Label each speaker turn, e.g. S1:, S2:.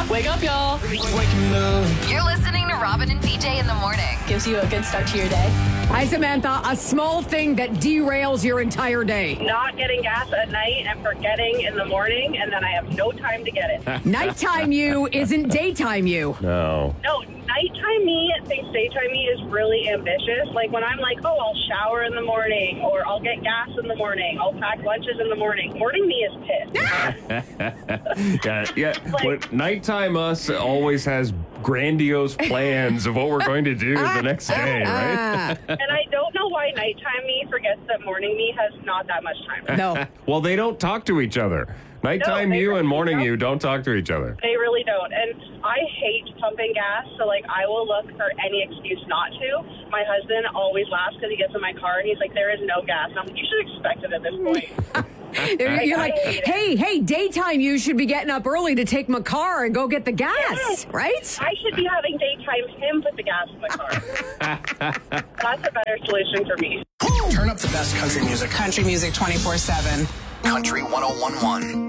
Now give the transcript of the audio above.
S1: Wake up, y'all.
S2: You're listening to Robin and BJ in the morning.
S1: Gives you a good start to your day.
S3: Hi, Samantha. A small thing that derails your entire day.
S4: Not getting gas at night and forgetting in the morning, and then I have no time to get it.
S3: Nighttime you isn't daytime you.
S5: No.
S4: No, nighttime me thinks daytime me is really ambitious. Like when I'm like, oh, I'll shower in the morning, or I'll get gas in the morning, I'll pack lunches in the morning. Morning me is pissed.
S5: Yeah. But nighttime us always has grandiose plans of what we're going to do the next day, right?
S4: And I don't know why nighttime me forgets that morning me has not that much time.
S3: No.
S5: Well, they don't talk to each other. Nighttime
S4: No, they
S5: you and
S4: really
S5: morning
S4: don't.
S5: you don't talk to each other.
S4: They really don't. And I hate pumping gas, so like I will look for any excuse not to. My husband always laughs because he gets in my car and he's like, there is no gas. And I'm like, you should expect it at this point.
S3: You're like,
S4: I hate it.
S3: hey, daytime you should be getting up early to take my car and go get the gas,
S4: Yes.
S3: right?
S4: I should be having daytime him put the gas in the car. That's a better solution for me.
S6: Turn up the best country music.
S7: Country music 24/7.
S6: Country 101.1.